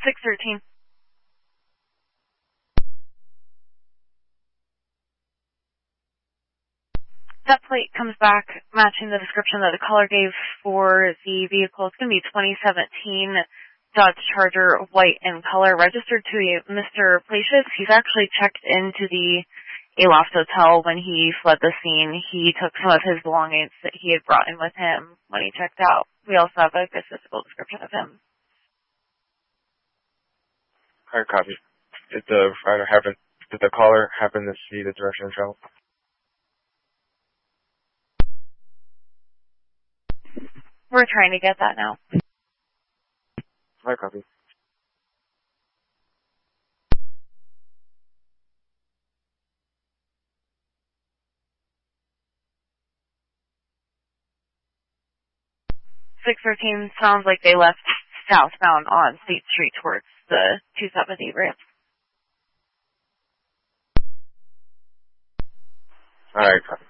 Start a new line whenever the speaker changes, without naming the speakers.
613. That plate comes back matching the description that the caller gave for the vehicle. It's going to be 2017 Dodge Charger, white in color, registered to Mr. Placius. He's actually checked into the Aloft Hotel when he fled the scene. He took some of his belongings that he had brought in with him when he checked out. We also have a good physical description of him.
Alright, copy. Did the caller happen to see the direction of travel?
We're trying to get that now.
Alright, copy.
Sounds like they left southbound on State Street towards the 270 ramp.
Alright, copy.